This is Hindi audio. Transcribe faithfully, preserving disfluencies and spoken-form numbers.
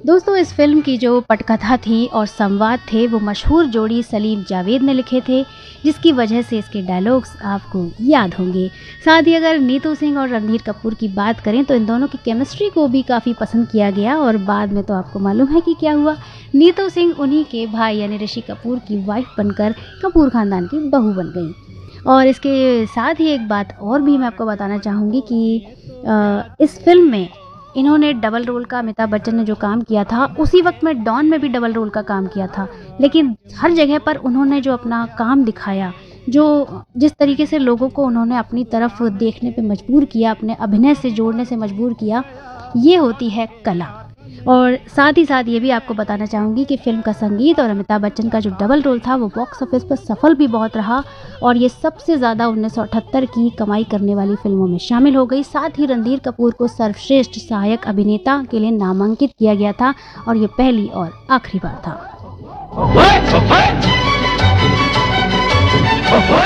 दोस्तों, इस फ़िल्म की जो पटकथा थी और संवाद थे वो मशहूर जोड़ी सलीम जावेद ने लिखे थे, जिसकी वजह से इसके डायलॉग्स आपको याद होंगे। साथ ही अगर नीतू सिंह और रणधीर कपूर की बात करें तो इन दोनों की केमिस्ट्री को भी काफ़ी पसंद किया गया और बाद में तो आपको मालूम है कि क्या हुआ। नीतू सिंह उन्हीं के भाई यानी ऋषि कपूर की वाइफ बनकर कपूर ख़ानदान की बहू बन गई। और इसके साथ ही एक बात और भी मैं आपको बताना चाहूँगी कि अ, इस फ़िल्म में इन्होंने डबल रोल का, अमिताभ बच्चन ने जो काम किया था, उसी वक्त में डॉन में भी डबल रोल का काम किया था। लेकिन हर जगह पर उन्होंने जो अपना काम दिखाया, जो जिस तरीके से लोगों को उन्होंने अपनी तरफ देखने पे मजबूर किया, अपने अभिनय से जोड़ने से मजबूर किया, ये होती है कला। और साथ ही साथ ये भी आपको बताना चाहूँगी कि फ़िल्म का संगीत और अमिताभ बच्चन का जो डबल रोल था वो बॉक्स ऑफिस पर सफल भी बहुत रहा और ये सबसे ज़्यादा उन्नीस सौ अठहत्तर की कमाई करने वाली फ़िल्मों में शामिल हो गई। साथ ही रणधीर कपूर को सर्वश्रेष्ठ सहायक अभिनेता के लिए नामांकित किया गया था और ये पहली और आखिरी बार था।